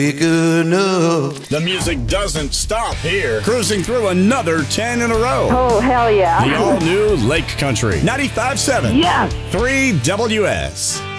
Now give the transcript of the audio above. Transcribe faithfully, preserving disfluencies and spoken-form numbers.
Big enough. The music doesn't stop here. Cruising through another ten in a row. Oh, hell yeah. The all-new Lake Country ninety-five point seven. Yes. three W S.